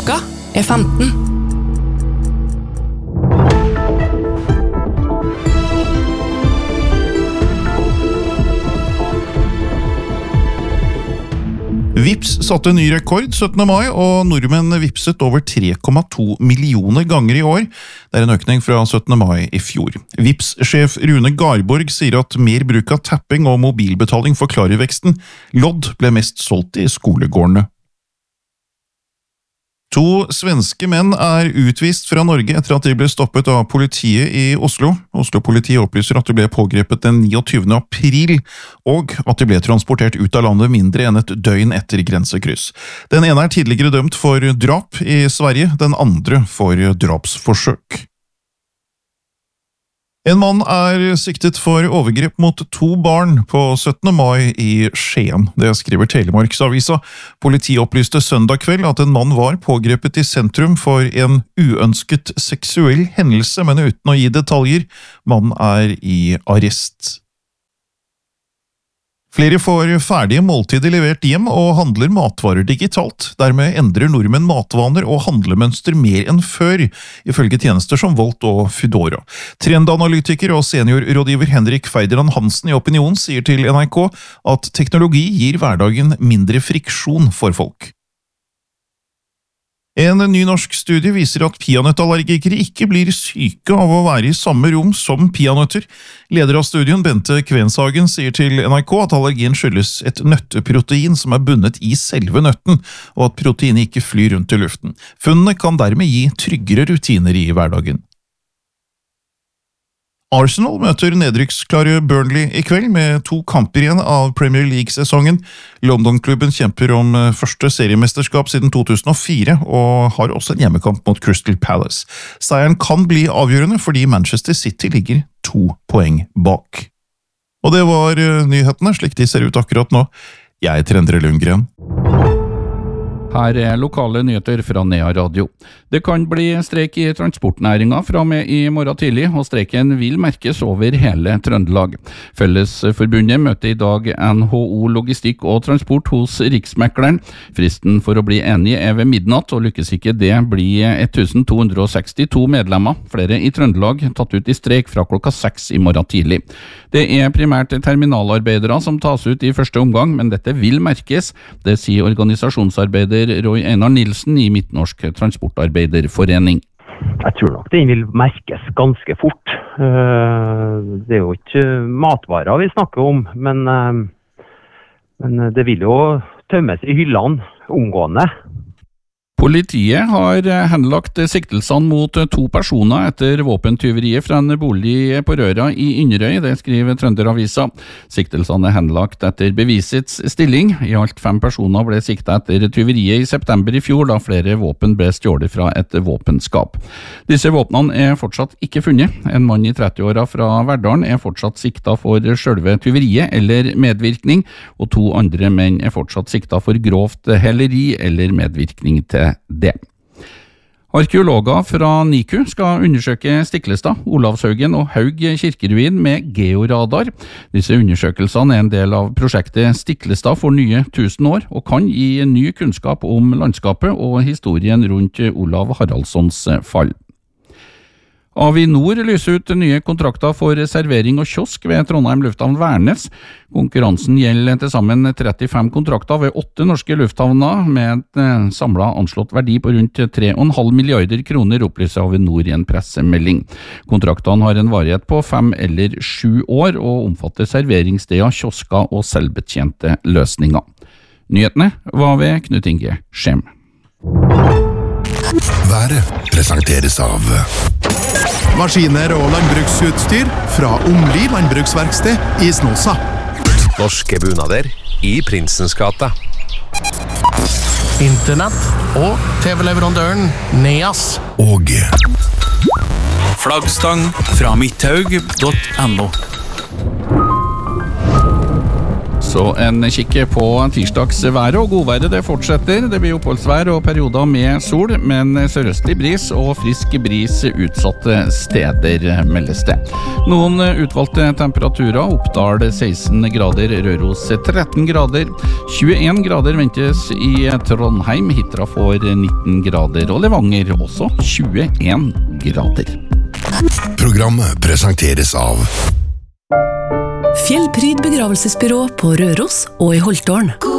Klokka er 15. Vipps satte ny rekord 17. mai, og nordmenn vipset over 3,2 millioner ganger i år. Det er en økning fra 17. mai i fjor. Vipps-sjef Rune Garborg sier at mer bruk av tapping og mobilbetaling forklarer veksten. Lodd ble mest solgt i skolegårdene. 2 svenske menn er utvist fra Norge etter at de ble stoppet av politiet i Oslo. Oslo-politiet opplyser at de ble pågrepet den 29. april, og at de ble transportert ut av landet mindre enn et døgn etter grensekryss. Den ene er tidligere dømt for drap i Sverige, den andre for drapsforsøk. En mann er siktet for overgrep mot 2 barn på 17. mai i Skien. Det skriver Telemarksavisa. Politiet opplyste søndag kveld at en mann var pågrepet i sentrum for en uønsket seksuell hendelse, men uten å gi detaljer. Mannen er i arrest. Flere får ferdige måltider levert hjem og handler matvarer digitalt. Dermed endrer nordmenn matvaner og handlemønster mer enn før, ifølge tjenester som Volt og Foodora. Trendanalytiker og seniorrådgiver Henrik Feideran Hansen i Opinion sier til NRK at teknologi gir hverdagen mindre friksjon for folk. En ny norsk studie viser at peanøttallergikere ikke blir syke av å være i samme rom som peanøtter. Leder av studien, Bente Kvenshagen, sier til NRK at allergien skyldes et nøtteprotein som er bundet i selve nøtten, og at proteinet ikke flyr rundt i luften. Funnene kan dermed gi tryggere rutiner i hverdagen. Arsenal møter nedrykksklare Burnley i kveld med 2 kamper igjen av Premier League-sesongen. London-klubben kjemper om første seriemesterskap siden 2004 og har også en hjemmekamp mot Crystal Palace. Seieren kan bli avgjørende fordi Manchester City ligger 2 poeng bak. Og det var nyhetene slik de ser ut akkurat nå. Jeg heter Endre Lundgren. Her er lokale nyheter fra Nea Radio. Det kan bli streik i transportnæringa fra og med i morgen tidlig, og streiken vil merkes over hele Trøndelag. Fellesforbundet møter i dag NHO Logistikk og Transport hos Riksmekleren. Fristen for å bli enige er ved midnatt, og lykkes ikke det blir 1262 medlemmer, flere i Trøndelag, tatt ut i streik fra klokka 6 i morgen tidlig. Det er primært terminalarbeidere som tas ut i første omgang, men dette vil merkes, det sier organisasjonsarbeider Roy Einar Nilsen i Midtnorsk Transportarbeiderforening. Jeg tror nok den vil merkes ganske fort. Det er jo ikke matvarer vi snakker om, men det vil jo tømmes i hyllene omgående. Politiet har henlagt siktelsene mot 2 personer etter våpentyveriet fra en bolig på Røra i Inderøy, det skriver Trønderavisa. Siktelsene er henlagt etter bevisets stilling. I alt 5 personer ble siktet etter tyveriet i september i fjor, da flere våpen ble stjålet fra et våpenskap. Disse våpnene er fortsatt ikke funnet. En mann i 30-åra fra Verdalen er fortsatt siktet for selve tyveriet eller medvirkning, og 2 andre menn er fortsatt siktet for grovt heleri eller medvirkning til det. Arkeologer fra NIKU skal undersøke Stiklestad, Olavshaugen og Haug kirkeruin med georadar. Disse undersøkelsene er en del av prosjektet Stiklestad for nye 1000 år, og kan gi ny kunnskap om landskapet og historien rundt Olav Haraldssons fall. Avinor lyser ut nye kontrakter for servering og kiosk ved Trondheim lufthavn Værnes. Konkurransen gjelder til sammen 35 kontrakter ved 8 norske lufthavner med en samlet anslått verdi på rundt 3,5 milliarder kroner, opplyser Avinor i en pressemelding. Kontraktene har en varighet på 5 eller 7 år og omfatter serveringssteder, kiosker og selvbetjente løsninger. Nyhetene var ved Knut Inge Skjem. Været presenteres av maskiner og landbruksutstyr fra Omli landbruksverksted i Snåsa. Norske bunader i Prinsens gate. Internett og TV-leverandøren Neas. Og flaggstang fra midthaug.no. Så en kikk på tirsdagsværet, og godværet det fortsetter. Det blir oppholdsvær og perioder med sol, men sørøstlig bris og frisk bris utsatte steder meldes det. Noen utvalgte temperaturer, Oppdal 16 grader, Røros 13 grader, 21 grader ventes i Trondheim, Hitra får 19 grader, og Levanger også 21 grader. Programmet presenteres av Fjellpryd begravelsesbyrå på Røros og i Holtålen.